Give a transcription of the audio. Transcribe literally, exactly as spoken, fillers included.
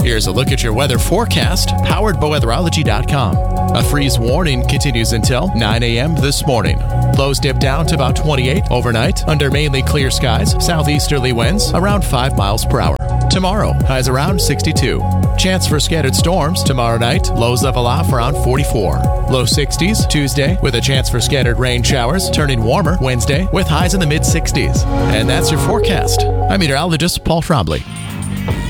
Here's a look at your weather forecast, powered by weatherology dot com. A freeze warning continues until nine a.m. this morning. Lows dip down to about twenty-eight overnight under mainly clear skies, southeasterly winds around five miles per hour. Tomorrow, highs around sixty-two. Chance for scattered storms tomorrow night, lows level off around forty-four. Low sixties Tuesday with a chance for scattered rain showers, turning warmer Wednesday with highs in the mid sixties. And that's your forecast. I'm meteorologist Paul Trombley.